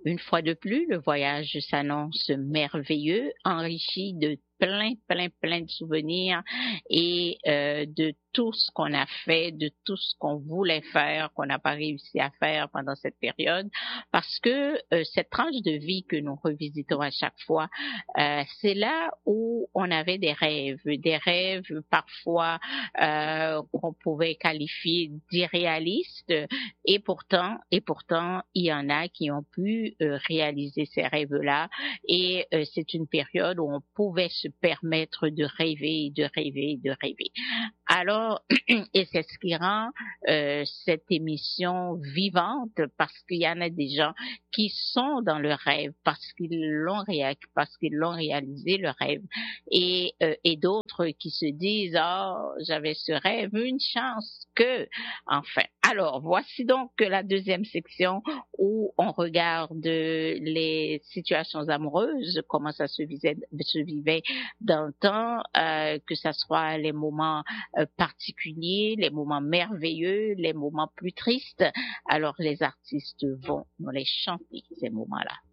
une fois de plus, le voyage s'annonce merveilleux, enrichi de plein de souvenirs et de tout ce qu'on a fait, de tout ce qu'on voulait faire, qu'on n'a pas réussi à faire pendant cette période, parce que cette tranche de vie que nous revisitons à chaque fois, c'est là où on avait des rêves parfois qu'on pouvait qualifier d'irréalistes, et pourtant, il y en a qui ont pu réaliser ces rêves-là, et c'est une période où on pouvait se permettre de rêver, de rêver, de rêver. Alors, et c'est ce qui rend cette émission vivante, parce qu'il y en a des gens qui sont dans le rêve, parce qu'ils l'ont réalisé le rêve, et d'autres qui se disent j'avais ce rêve, une chance que, enfin. Alors, voici donc la deuxième section où on regarde les situations amoureuses, comment ça se vivait dans le temps, que ça soit les moments particuliers, les moments merveilleux, les moments plus tristes. Alors les artistes vont nous les chanter, ces moments-là.